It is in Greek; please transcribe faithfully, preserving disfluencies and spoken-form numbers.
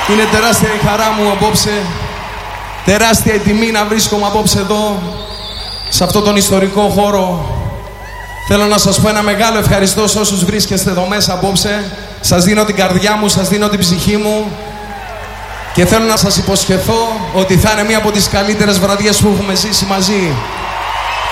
Είναι τεράστια η χαρά μου απόψε, τεράστια η τιμή να βρίσκομαι απόψε εδώ, σε αυτόν τον ιστορικό χώρο. Θέλω να σας πω ένα μεγάλο ευχαριστώ σε όσους βρίσκεστε εδώ μέσα απόψε. Σας δίνω την καρδιά μου, σας δίνω την ψυχή μου και θέλω να σας υποσχεθώ ότι θα είναι μία από τις καλύτερες βραδιές που έχουμε ζήσει μαζί.